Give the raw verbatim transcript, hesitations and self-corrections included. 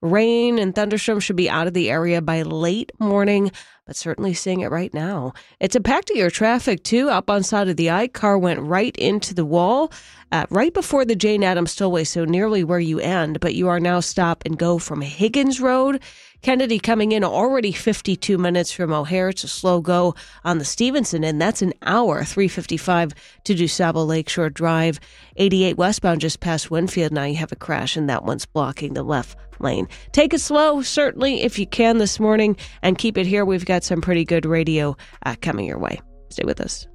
Rain and thunderstorms should be out of the area by late morning, but certainly seeing it right now. It's impacting your traffic, too. Up on side of the I, car went right into the wall uh, right before the Jane Addams Tollway, so nearly where you end. But you are now stop and go from Higgins Road. Kennedy coming in already fifty-two minutes from O'Hare. It's a slow go on the Stevenson end. That's an hour, three fifty-five to DuSable Lakeshore Drive. eighty-eight westbound just past Winfield. Now you have a crash, and that one's blocking the left lane. Take it slow, certainly, if you can this morning, and keep it here. We've got some pretty good radio uh, coming your way. Stay with us.